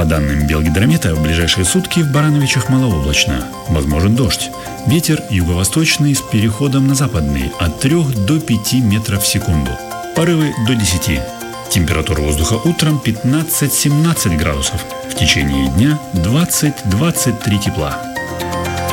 По данным Белгидромета, в ближайшие сутки в Барановичах малооблачно. Возможен дождь. Ветер юго-восточный с переходом на западный от 3 до 5 метров в секунду. Порывы до 10. Температура воздуха утром 15-17 градусов. В течение дня 20-23 тепла.